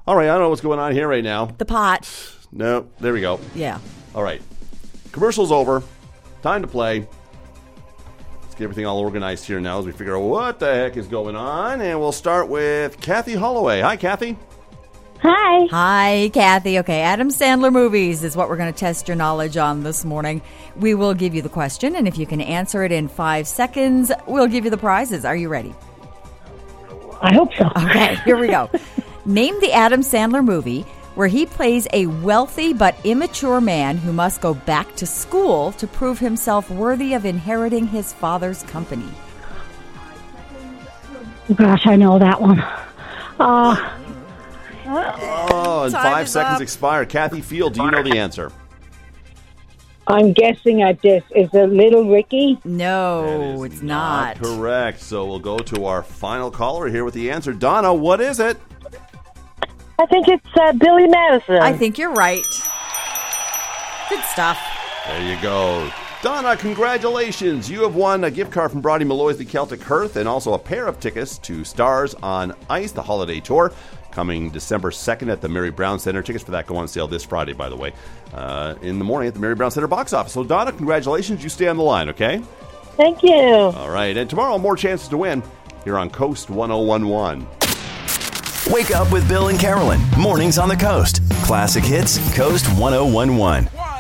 All right, I don't know what's going on here right now. The pot. No, there we go. Yeah. All right. Commercial's over. Time to play. Let's get everything all organized here now as we figure out what the heck is going on. And we'll start with Kathy Holloway. Hi, Kathy. Hi. Hi, Kathy. Okay, Adam Sandler movies is what we're going to test your knowledge on this morning. We will give you the question, and if you can answer it in 5 seconds, we'll give you the prizes. Are you ready? I hope so. Okay, here we go. Name the Adam Sandler movie where he plays a wealthy but immature man who must go back to school to prove himself worthy of inheriting his father's company. Gosh, I know that one. And 5 seconds expired. Kathy Field, do you know the answer? I'm guessing at this. Is it Little Ricky? No, it's not. Correct. So we'll go to our final caller here with the answer. Donna, what is it? I think it's Billy Madison. I think you're right. Good stuff. There you go. Donna, congratulations. You have won a gift card from Brody Malloy's The Celtic Hearth and also a pair of tickets to Stars on Ice, the holiday tour, coming December 2nd at the Mary Brown Center. Tickets for that go on sale this Friday, by the way, in the morning at the Mary Brown Center box office. So, Donna, congratulations. You stay on the line, okay? Thank you. All right. And tomorrow, more chances to win here on Coast 1011. Wake up with Bill and Carolyn. Mornings on the Coast. Classic hits, Coast 1011.